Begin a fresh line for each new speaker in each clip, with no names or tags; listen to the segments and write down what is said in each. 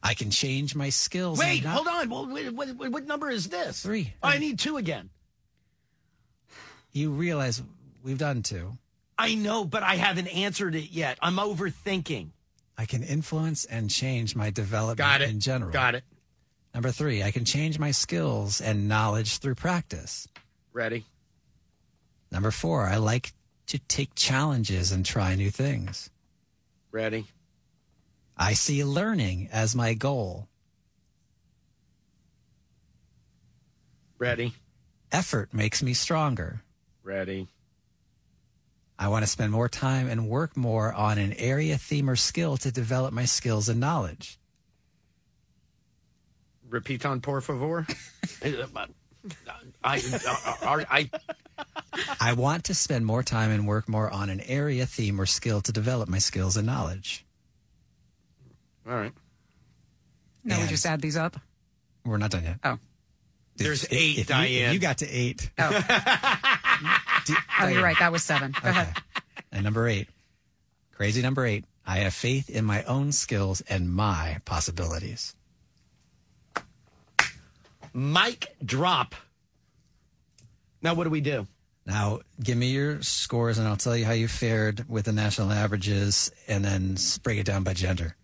I can change my skills.
Wait, hold on. Well, what number is this?
3.
Oh, I need 2 again.
You realize we've done 2.
I know, but I haven't answered it yet. I'm overthinking.
I can influence and change my development in general.
Got it.
Number 3, I can change my skills and knowledge through practice.
Ready.
Number 4, I like to take challenges and try new things.
Ready.
I see learning as my goal.
Ready.
Effort makes me stronger.
Ready.
I want to spend more time and work more on an area, theme, or skill to develop my skills and knowledge.
Repeat por favor. I
want to spend more time and work more on an area, theme, or skill to develop my skills and knowledge.
All right.
Now we just add these up?
We're not done yet.
Oh.
There's 8, Diane.
You got to 8.
Oh. You're right. That was 7. Go ahead.
And number 8. Crazy number 8. I have faith in my own skills and my possibilities.
Mic drop. Now, what do we do?
Now, give me your scores, and I'll tell you how you fared with the national averages, and then break it down by gender.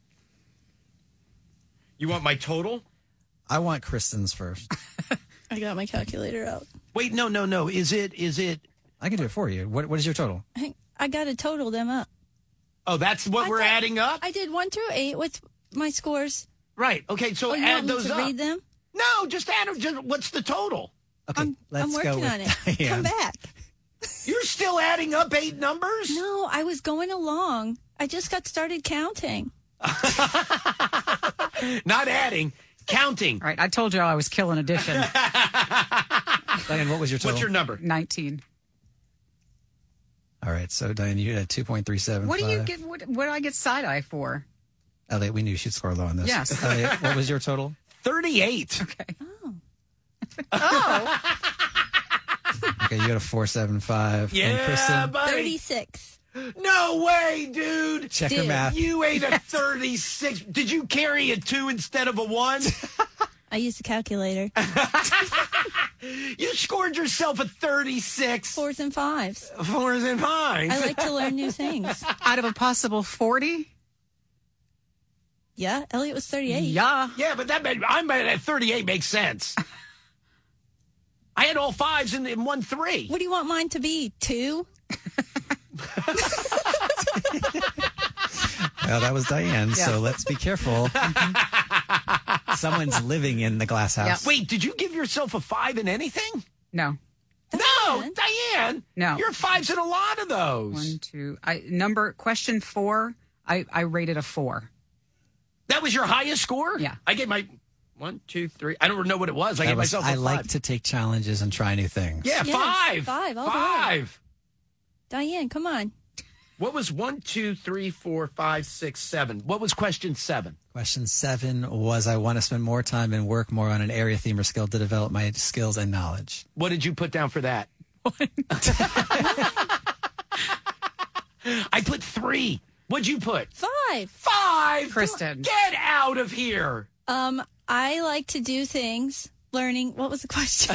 You want my total?
I want Kristen's first.
I got my calculator out.
Wait, no. Is it?
I can do it for you. What is your total?
I got to total them up.
Oh, that's what we're adding up?
I did 1 through 8. What's my scores?
Right. Okay, so
you
add
want
those
me to
up.
read them?
No, just add them. Just, what's the total?
Okay,
I'm working on it.
Diane.
Come back.
You're still adding up 8 numbers?
No, I was going along. I just got started counting.
Not adding, counting.
All right. I told you I was killing addition.
Diane, what was your total?
What's your number?
19.
All right, so Diane, you had 2.37.
What do you get? What do I get side eye for?
Elliot, we knew she'd score low on this.
Yes.
Elliot, what was your total?
38.
Okay.
Oh.
Okay, you got a 4.75.
Yeah,
And Kristen,
buddy.
36.
No way, dude.
check her math.
You ate a 36. Did you carry a 2 instead of a 1?
I used a calculator.
You scored yourself a 36.
4s and 5s.
4s and 5s.
I like to learn new things.
Out of a possible 40?
Yeah, Elliot was 38.
Yeah.
Yeah, but I'm at 38 makes sense. I had all 5s and 1 3.
What do you want mine to be? 2?
Well, that was Diane, so let's be careful. Someone's living in the glass house.
Wait, did you give yourself a 5 in anything?
No.
No, Diane.
No.
You're 5s in a lot of those.
1, 2. Question 4. I rated a 4.
That was your highest score?
Yeah.
I gave my 1, 2, 3. I don't know what it was. I gave myself a 5.
I like to take challenges and try new things.
Yeah,
Yes,
5.
5 all the way.
5.
Diane, come on.
What was 1, 2, 3, 4, 5, 6, 7? What was question 7?
Question 7 was I want to spend more time and work more on an area, theme, or skill to develop my skills and knowledge.
What did you put down for that? I put 3. What'd you put?
5.
5.
Kristen.
Get out of here.
I like to do things. Learning. What was the question?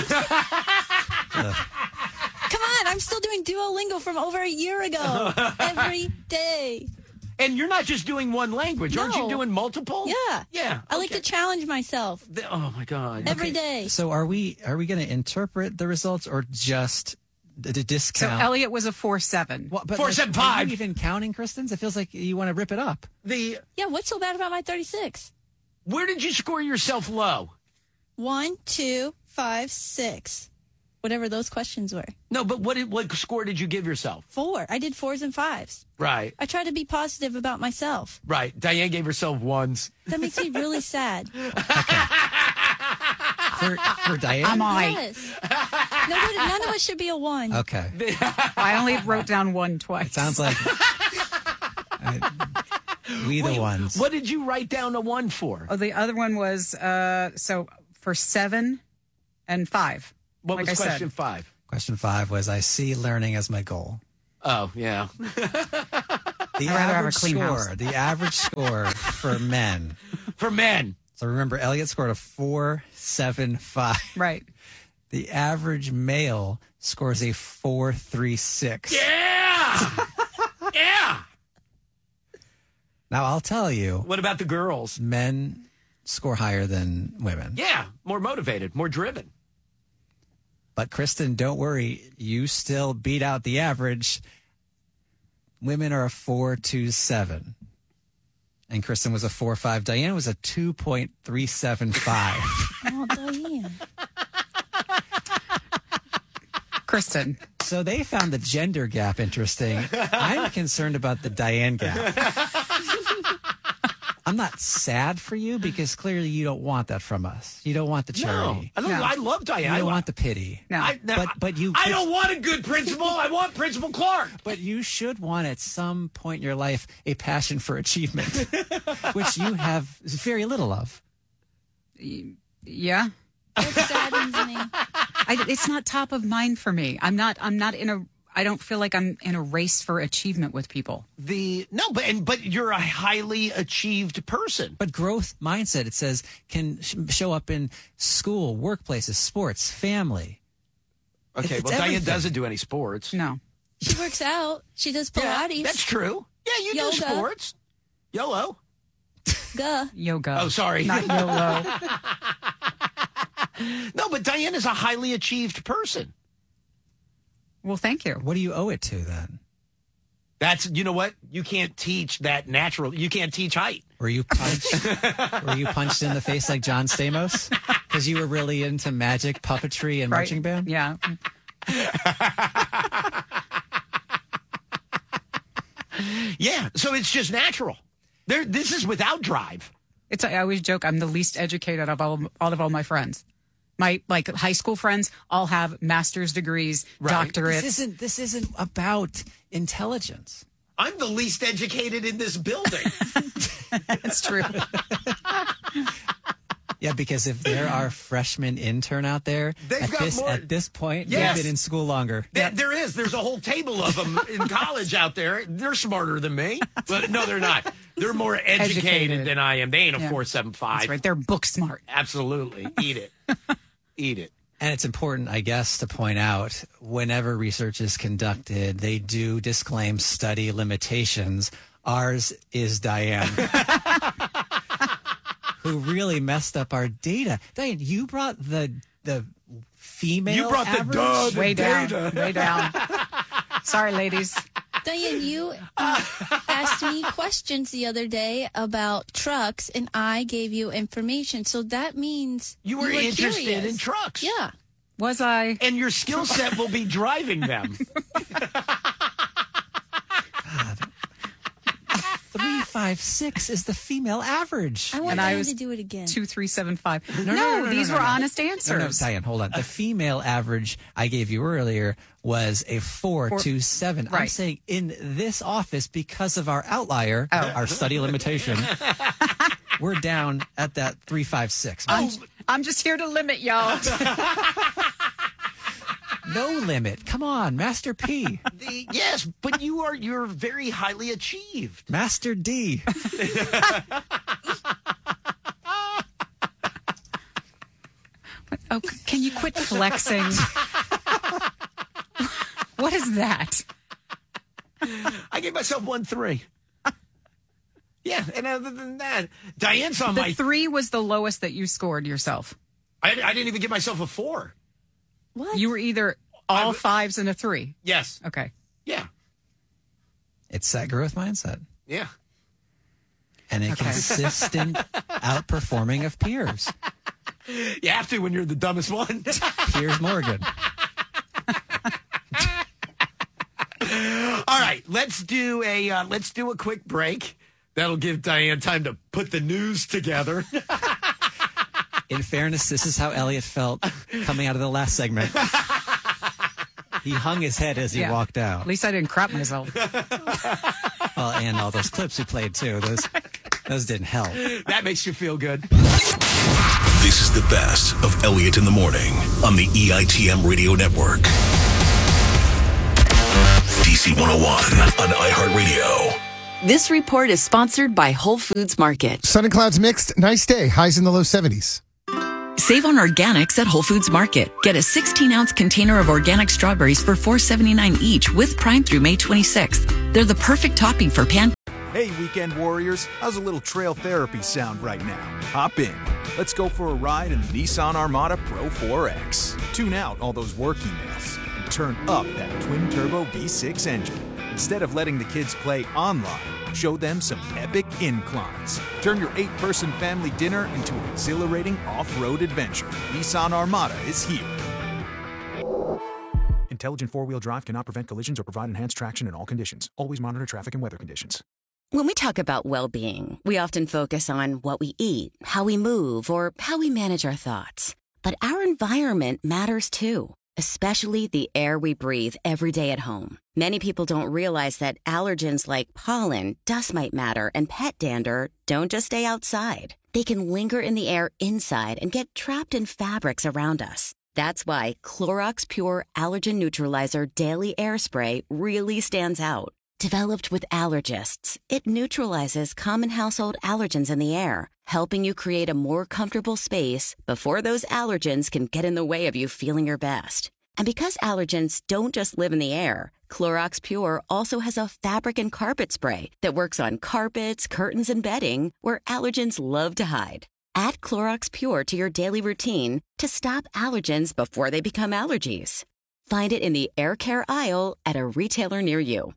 Come on, I'm still doing Duolingo from over a year ago. Every day.
And you're not just doing one language. Aren't you
No.
doing multiple?
Yeah.
Yeah.
I like to challenge myself
Oh, my God.
every day.
So are we going to interpret the results or just the
So
discount?
Elliot was a 4.7.
What, but
4.75.
Are you even counting, Kristen's? It feels like you want to rip it up.
Yeah.
What's so bad about my 36?
Where did you score yourself low?
1, 2, 5, 6. Whatever those questions were.
No, but what score did you give yourself?
4. I did 4s and 5s.
Right.
I try to be positive about myself.
Right. Diane gave herself 1s.
That makes me really sad.
For Diane?
I'm all right.
Yes. None of us should be a 1.
Okay.
I only wrote down 1 twice.
It sounds like we the ones.
What did you write down a 1 for?
Oh, the other one was so for 7 and 5.
What
like
was
I said.
question 5?
Question 5 was I see learning as my goal.
Oh, yeah.
The
I'd rather have a
average
clean
score,
house.
the average score for men
For men.
So remember, Elliot scored a 4.75.
Right.
The average male scores a 4.36.
Yeah. Yeah.
Now, I'll tell you,
What about the girls?
men score higher than women.
Yeah. More motivated, more driven.
But Kristen, don't worry. You still beat out the average. Women are a 4.27. And Kristen was a 4.5. Diane was a 2.375.
Oh, Diane.
Kristen.
So they found the gender gap interesting. I'm concerned about the Diane gap. I'm not sad for you because clearly you don't want that from us. You don't want the charity.
No.
No.
I love Diane.
You don't want the pity.
No.
But you
I don't want a good principal. I want Principal Clark.
But you should want at some point in your life a passion for achievement, which you have very little of.
Yeah.
That saddens me.
It's not top of mind for me. I don't feel like I'm in a race for achievement with people.
But you're a highly achieved person.
But growth mindset, it says, can show up in school, workplaces, sports, family.
Okay,
It's
well, Diane
everything.
doesn't do any sports.
No.
She works out. She does Pilates.
That's true. Yeah, you
Yoga.
do sports. YOLO.
Gah.
Yoga.
Oh, sorry.
Not YOLO.
No, but Diane is a highly achieved person.
Well, thank you.
What do you owe it to then?
That's, you know what? You can't teach that natural. You can't teach height.
Were you punched in the face like John Stamos? Because you were really into magic, puppetry, and marching band?
Yeah.
Yeah, so it's just natural. This is without drive.
I always joke I'm the least educated of all my friends. My high school friends all have master's degrees,
Right.
doctorates.
This isn't about intelligence.
I'm the least educated in this building.
That's true.
Yeah, because if there are freshmen intern out there,
They've got more-
at this point,
Yes.
they've been in school longer.
There is. There's a whole table of them in college out there. They're smarter than me. But no, they're not. They're more educated than I am. They ain't a
Yeah.
4.75.
That's right. They're book smart.
Absolutely. Eat it. Eat it.
And it's important, I guess, to point out whenever research is conducted, they do disclaim study limitations. Ours is Diane, who really messed up our data. Diane, you brought the female
You brought the
average?
Way down. Way down. Sorry, ladies.
Diane, you asked me questions the other day about trucks, and I gave you information. So that means
You were interested
curious.
in trucks.
Yeah.
Was I?
And your skill set will be driving them.
356 is the female average.
I want
And I
Diane
was
to do it again.
2375.
No,
These were honest
No,
answers.
Diane, hold on. The female average I gave you earlier was a 4.27. I'm
Right.
saying in this office, because of our outlier, our study limitation, we're down at that 356.
I'm just here to limit y'all.
No limit. Come on, Master P.
Yes, but you're very highly achieved.
Master D.
Oh, can you quit flexing? What is that?
I gave myself 1.3. Yeah, and other than that, Diane's on
The 3 was the lowest that you scored yourself.
I didn't even give myself a 4.
What?
You were either all 5s and a 3.
Yes.
Okay.
Yeah.
It's that growth mindset
Yeah.
and a consistent outperforming of peers.
You have to when you're the dumbest one.
Piers Morgan.
All right, let's do a quick break. That'll give Diane time to put the news together.
In fairness, this is how Elliot felt coming out of the last segment. He hung his head as he walked
At
out.
least I didn't crap myself.
Well, and all those clips we played too. Those didn't help.
That makes you feel good.
This is the best of Elliot in the Morning on the EITM Radio Network. DC 101 on iHeartRadio.
This report is sponsored by Whole Foods Market.
Sun and clouds mixed. Nice day. Highs in the low 70s.
Save on organics at Whole Foods Market. Get a 16-ounce container of organic strawberries for $4.79 each with Prime through May 26th. They're the perfect topping for
Hey, weekend warriors. How's a little trail therapy sound right now? Hop in. Let's go for a ride in the Nissan Armada Pro 4X. Tune out all those work emails and turn up that twin-turbo V6 engine. Instead of letting the kids play online, show them some epic inclines. Turn your 8-person family dinner into an exhilarating off-road adventure. Nissan Armada is here. Intelligent four-wheel drive cannot prevent collisions or provide enhanced traction in all conditions. Always monitor traffic and weather conditions.
When we talk about well-being, we often focus on what we eat, how we move, or how we manage our thoughts. But our environment matters too, especially the air we breathe every day at home. Many people don't realize that allergens like pollen, dust mite matter, and pet dander don't just stay outside. They can linger in the air inside and get trapped in fabrics around us. That's why Clorox Pure Allergen Neutralizer Daily Air Spray really stands out. Developed with allergists, it neutralizes common household allergens in the air, helping you create a more comfortable space before those allergens can get in the way of you feeling your best. And because allergens don't just live in the air, Clorox Pure also has a fabric and carpet spray that works on carpets, curtains, and bedding where allergens love to hide. Add Clorox Pure to your daily routine to stop allergens before they become allergies. Find it in the air care aisle at a retailer near you.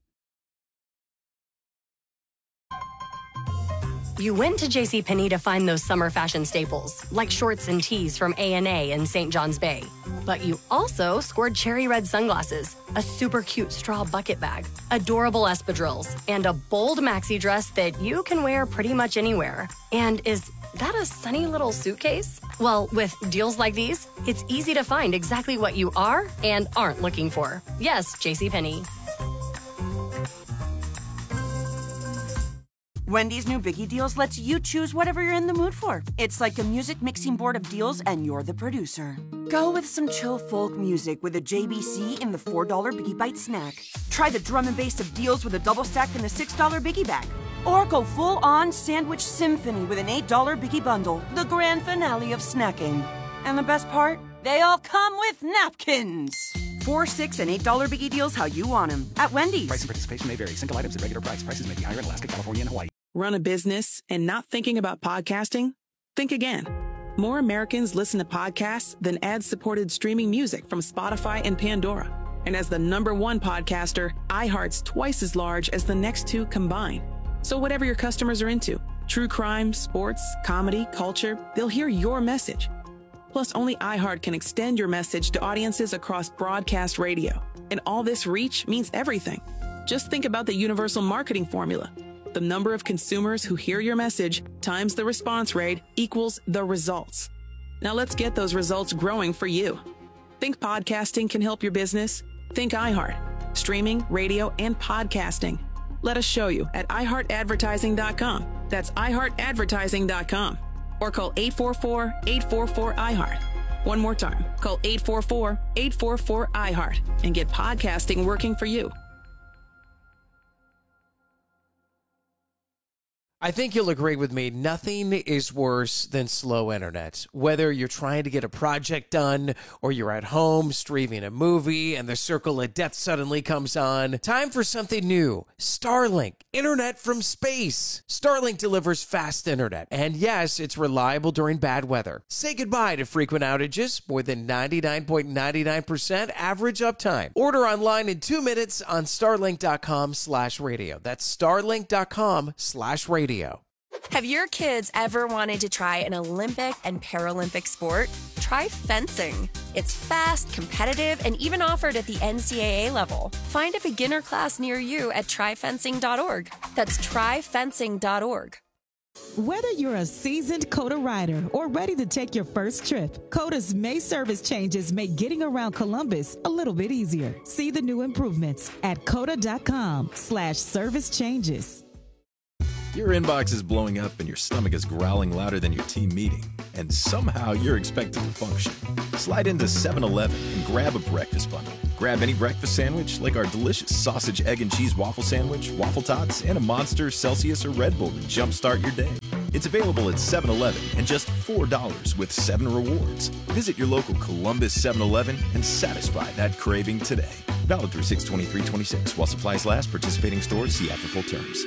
You went to JCPenney to find those summer fashion staples, like shorts and tees from A&A in St. John's Bay. But you also scored cherry red sunglasses, a super cute straw bucket bag, adorable espadrilles, and a bold maxi dress that you can wear pretty much anywhere. And is that a sunny little suitcase? Well, with deals like these, it's easy to find exactly what you are and aren't looking for. Yes, JCPenney.
Wendy's new Biggie Deals lets you choose whatever you're in the mood for. It's like a music mixing board of deals, and you're the producer. Go with some chill folk music with a JBC in the $4 Biggie Bite snack. Try the drum and bass of deals with a double stack in the $6 Biggie Bag. Or go full-on sandwich symphony with an $8 Biggie Bundle, the grand finale of snacking. And the best part? They all come with napkins. $4, $6, and $8 Biggie Deals how you want them at Wendy's.
Price and participation may vary. Single items at regular price. Prices may be higher in Alaska, California, and Hawaii.
Run a business and not thinking about podcasting? Think again. More Americans listen to podcasts than ad-supported streaming music from Spotify and Pandora. And as the #1 podcaster, iHeart's twice as large as the next two combined. So whatever your customers are into, true crime, sports, comedy, culture, they'll hear your message. Plus, only iHeart can extend your message to audiences across broadcast radio. And all this reach means everything. Just think about the universal marketing formula. The number of consumers who hear your message times the response rate equals the results. Now let's get those results growing for you. Think podcasting can help your business? Think iHeart. Streaming, radio, and podcasting. Let us show you at iHeartAdvertising.com. That's iHeartAdvertising.com. Or call 844-844-iHeart. One more time. Call 844-844-iHeart and get podcasting working for you.
I think you'll agree with me. Nothing is worse than slow internet. Whether you're trying to get a project done or you're at home streaming a movie and the circle of death suddenly comes on. Time for something new. Starlink. Internet from space. Starlink delivers fast internet. And yes, it's reliable during bad weather. Say goodbye to frequent outages. More than 99.99% average uptime. Order online in 2 minutes on starlink.com/radio. That's starlink.com/radio.
Have your kids ever wanted to try an Olympic and Paralympic sport? Try fencing. It's fast, competitive, and even offered at the NCAA level. Find a beginner class near you at tryfencing.org. That's tryfencing.org.
Whether you're a seasoned COTA rider or ready to take your first trip, COTA's May service changes make getting around Columbus a little bit easier. See the new improvements at COTA.com/service changes.
Your inbox is blowing up and your stomach is growling louder than your team meeting, and somehow you're expected to function. Slide into 7-Eleven and grab a breakfast bundle. Grab any breakfast sandwich like our delicious sausage, egg, and cheese waffle sandwich, waffle tots, and a Monster, Celsius, or Red Bull to jumpstart your day. It's available at 7-Eleven and just $4 with 7 rewards. Visit your local Columbus 7-Eleven and satisfy that craving today. Valid through 6/23/26 while supplies last. Participating stores, see after full terms.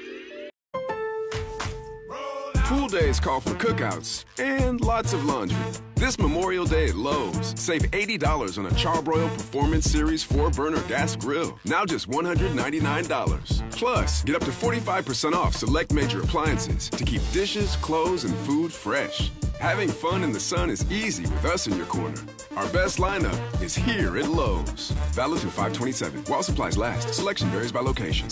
Pool days call for cookouts and lots of laundry. This Memorial Day at Lowe's, save $80 on a Charbroil Performance Series 4-burner gas grill. Now just $199. Plus, get up to 45% off select major appliances to keep dishes, clothes, and food fresh. Having fun in the sun is easy with us in your corner. Our best lineup is here at Lowe's. Valid through 5/27. While supplies last. Selection varies by location.